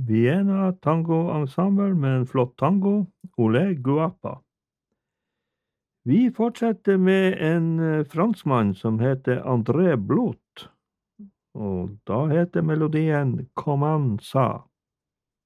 Vienna Tango Ensemble med en flott tango, Olé Guapa. Vi fortsetter med en franskmann som heter André Blot, og da heter melodien Comment ça.